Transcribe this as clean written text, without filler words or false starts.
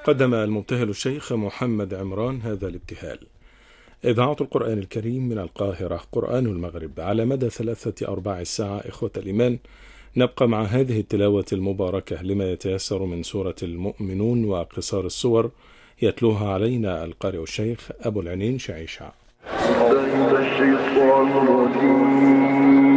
قدم المبتهل الشيخ محمد عمران هذا الابتهال. إذاعة القرآن الكريم من القاهرة، قرآن المغرب، على مدى 3 أرباع ساعة. إخوة الإيمان، نبقى مع هذه التلاوة المباركة لما يتيسر من سورة المؤمنون وقصار السور، يتلوها علينا القارئ الشيخ أبو العنين شعيشع.